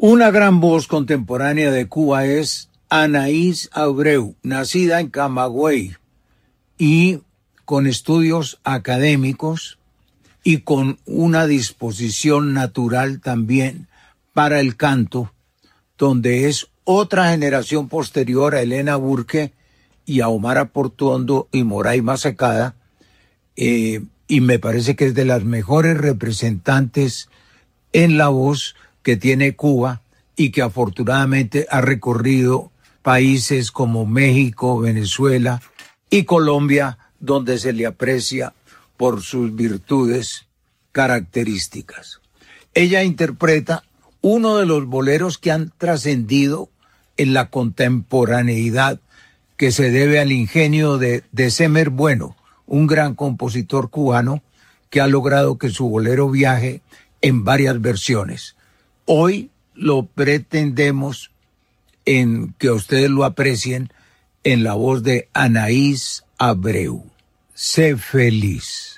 Una gran voz contemporánea de Cuba es Anaís Abreu, nacida en Camagüey y con estudios académicos y con una disposición natural también para el canto, donde es otra generación posterior a Elena Burke y a Omar Portuondo y Moraima Secada, y me parece que es de las mejores representantes en la voz que tiene Cuba y que afortunadamente ha recorrido países como México, Venezuela y Colombia, donde se le aprecia por sus virtudes características. Ella interpreta uno de los boleros que han trascendido en la contemporaneidad, que se debe al ingenio de Semer Bueno, un gran compositor cubano que ha logrado que su bolero viaje en varias versiones. Hoy lo pretendemos en que ustedes lo aprecien en la voz de Anaís Abreu. Sé feliz.